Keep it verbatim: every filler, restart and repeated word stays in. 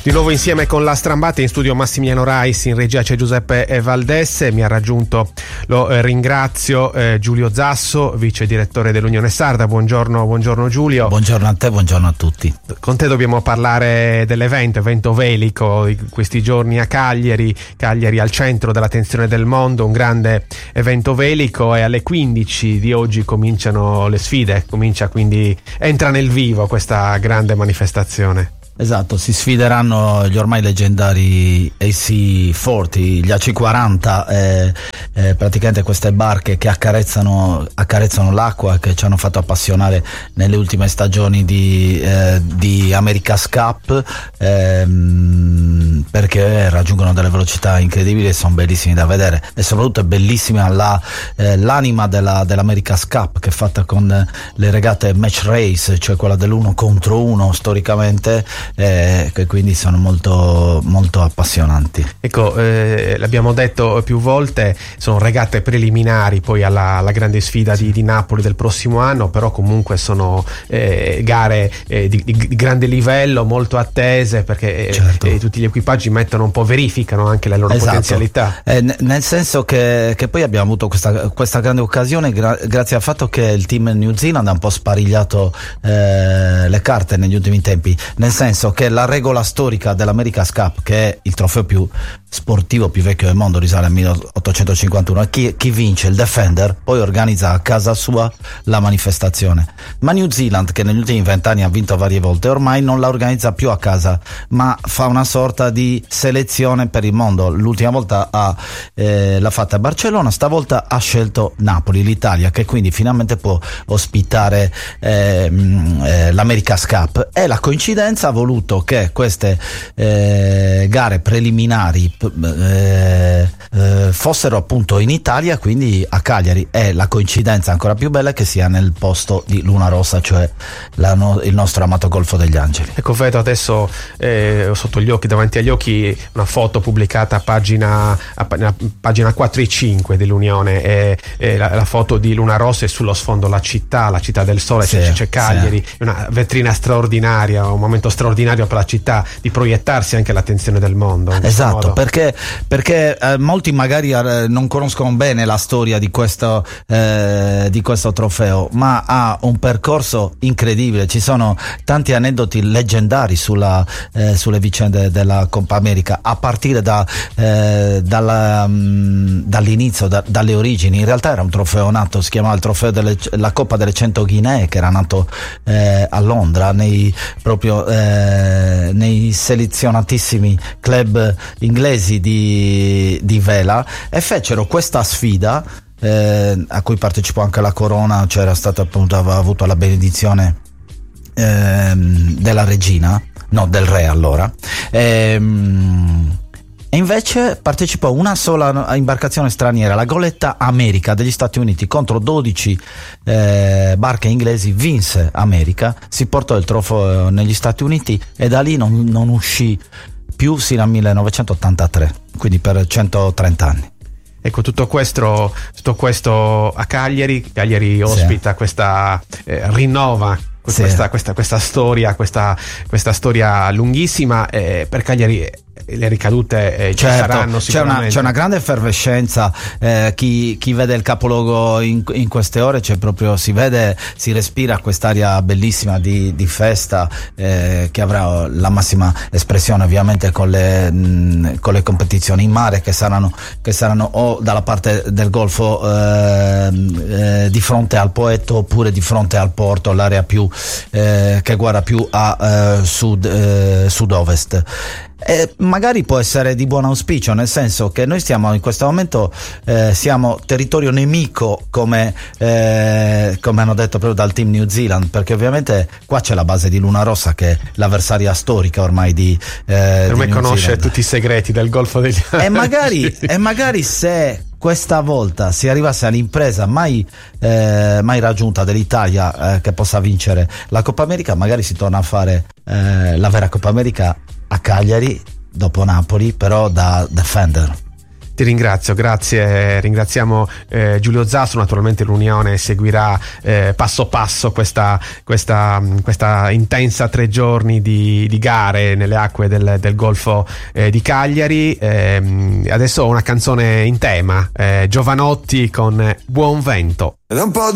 Di nuovo insieme con la Strambate, in studio Massimiliano Rais, in regia c'è Giuseppe Valdesse. Mi ha raggiunto, lo eh, ringrazio, eh, Giulio Zasso, vice direttore dell'Unione Sarda. Buongiorno, buongiorno Giulio. Buongiorno a te, buongiorno a tutti. Con te dobbiamo parlare dell'evento, evento velico di questi giorni a Cagliari, Cagliari al centro dell'attenzione del mondo, un grande evento velico, e alle quindici di oggi cominciano le sfide, comincia quindi, entra nel vivo questa grande manifestazione. Esatto, si sfideranno gli ormai leggendari A C quaranta, gli A C quaranta, eh, eh, praticamente queste barche che accarezzano, accarezzano l'acqua, che ci hanno fatto appassionare nelle ultime stagioni di, eh, di America's Cup, ehm, perché raggiungono delle velocità incredibili e sono bellissimi da vedere, e soprattutto è bellissima la, eh, l'anima della, dell'America's Cup, che è fatta con le regate match race, cioè quella dell'uno contro uno storicamente, Eh, che quindi sono molto molto appassionanti. Ecco, eh, l'abbiamo detto più volte, sono regate preliminari poi alla, alla grande sfida di, di Napoli del prossimo anno, però comunque sono eh, gare eh, di, di, di grande livello, molto attese, perché eh, certo. eh, tutti gli equipaggi mettono un po', verificano anche le loro esatto. potenzialità. Eh, n- nel senso che, che poi abbiamo avuto questa, questa grande occasione gra- grazie al fatto che il team New Zealand ha un po' sparigliato eh, le carte negli ultimi tempi, nel senso che la regola storica dell'America's Cup, che è il trofeo più sportivo più vecchio del mondo, risale al milleottocentocinquantuno, e chi, chi vince, il defender, poi organizza a casa sua la manifestazione. Ma New Zealand, che negli ultimi vent'anni ha vinto varie volte, ormai non la organizza più a casa, ma fa una sorta di selezione per il mondo. L'ultima volta ha, eh, l'ha fatta a Barcellona, stavolta ha scelto Napoli, l'Italia, che quindi finalmente può ospitare eh, eh, l'America's Cup. E la coincidenza ha voluto che queste eh, gare preliminari eh, eh, fossero appunto in Italia, quindi a Cagliari, e la coincidenza ancora più bella è che sia nel posto di Luna Rossa, cioè la, no, il nostro amato Golfo degli Angeli. Ecco, vedo adesso eh, ho sotto gli occhi, davanti agli occhi, una foto pubblicata a pagina, a, a pagina quattro e cinque dell'Unione, e, e la, la foto di Luna Rossa, e sullo sfondo la città, la città del sole, sì, c'è, c'è Cagliari, sì. Una vetrina straordinaria, un momento straordinario per la città di proiettarsi anche l'attenzione del mondo. Esatto, modo. perché, perché eh, molti magari eh, non conoscono bene la storia di questo, eh, di questo trofeo, ma ha un percorso incredibile. Ci sono tanti aneddoti leggendari sulla, eh, sulle vicende della Coppa America, a partire da, eh, dalla, mh, dall'inizio, da, dalle origini. In realtà era un trofeo nato, si chiamava il trofeo delle, la Coppa delle cento Guinee, che era nato eh, a Londra, nei proprio eh, nei selezionatissimi club inglesi di, di vela, e fecero questa sfida eh, a cui partecipò anche la Corona, c'era cioè stata appunto, aveva avuto la benedizione eh, della regina, no del re allora, ehm, e invece partecipò una sola imbarcazione straniera, la goletta America degli Stati Uniti, contro dodici eh, barche inglesi. Vinse America, si portò il trofeo negli Stati Uniti, e da lì non, non uscì più sino al millenovecentottantatré, quindi per centotrenta anni. Ecco, tutto questo, tutto questo a Cagliari. Cagliari ospita sì. questa eh, rinnova questa, sì. questa, questa storia, questa, questa storia lunghissima, eh, per Cagliari. Le ricadute eh, ci certo, saranno sicuramente. C'è una, c'è una grande effervescenza, eh, chi, chi vede il capoluogo in, in queste ore, c'è proprio, si vede, si respira quest'aria bellissima di, di festa, eh, che avrà la massima espressione ovviamente con le, mh, con le competizioni in mare, che saranno, che saranno o dalla parte del Golfo eh, eh, di fronte al Poetto, oppure di fronte al porto, l'area più eh, che guarda più a eh, sud, eh, sud-ovest. E magari può essere di buon auspicio, nel senso che noi stiamo in questo momento eh, siamo territorio nemico, come, eh, come hanno detto proprio dal team New Zealand, perché ovviamente qua c'è la base di Luna Rossa, che è l'avversaria storica ormai di eh, per di me New conosce Zealand. tutti i segreti del Golfo degli Angeli, e magari, e magari se questa volta si arrivasse all'impresa mai, eh, mai raggiunta dell'Italia, eh, che possa vincere la Coppa America, magari si torna a fare eh, la vera Coppa America a Cagliari, dopo Napoli, però da defender. Ti ringrazio, grazie. Ringraziamo eh, Giulio Zasso. Naturalmente l'Unione seguirà eh, passo passo questa, questa, questa intensa tre giorni di, di gare nelle acque del, del Golfo eh, di Cagliari. Eh, adesso una canzone in tema, eh, Giovanotti con Buon Vento. Da un po'